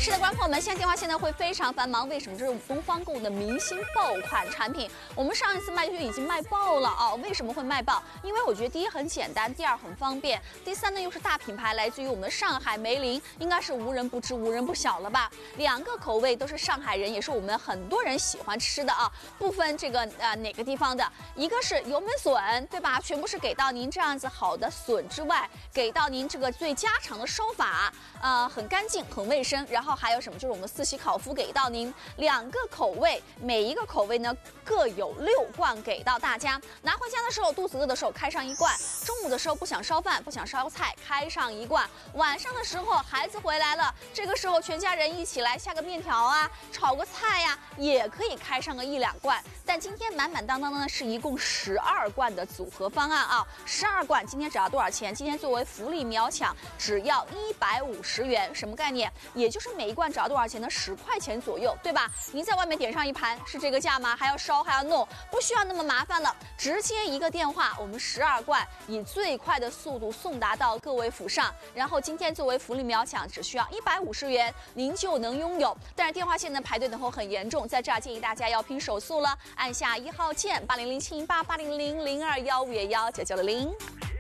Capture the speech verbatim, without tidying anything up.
是的，观众朋友们，现在电话现在会非常繁忙，为什么？这是东方购物的明星爆款产品。我们上一次卖就已经卖爆了啊！为什么会卖爆？因为我觉得第一很简单，第二很方便，第三呢又是大品牌，来自于我们的上海梅林，应该是无人不知、无人不晓了吧？两个口味都是上海人，也是我们很多人喜欢吃的啊，不分这个呃哪个地方的。一个是油焖笋，对吧？全部是给到您这样子好的笋之外，给到您这个最家常的烧法，呃，很干净、很卫生。然后还有什么？就是我们四喜烤麸给到您两个口味，每一个口味呢各有六罐给到大家。拿回家的时候，肚子饿的时候开上一罐；中午的时候不想烧饭、不想烧菜，开上一罐；晚上的时候孩子回来了，这个时候全家人一起来下个面条啊，炒个菜呀、啊，也可以开上个一两罐。但今天满满当当的呢是一共十二罐的组合方案啊，十二罐今天只要多少钱？今天作为福利秒抢，只要一百五十元，什么概念？也就是每一罐只要多少钱呢？十块钱左右，对吧？您在外面点上一盘是这个价吗？还要烧还要弄，不需要那么麻烦了，直接一个电话，我们十二罐以最快的速度送达到各位府上。然后今天作为福利秒抢，只需要一百五十元，您就能拥有。但是电话线呢排队等候很严重，在这儿建议大家要拼手速了，按下一号键八零零七八八零零零二幺五幺九九零零。